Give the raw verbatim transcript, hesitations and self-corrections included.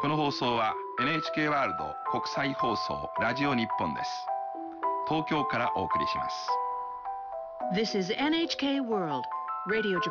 この放送は エヌエイチケー ワールド国際放送ラジオ日本です。東京からお送りします。 This is エヌエイチケー World Radio Japan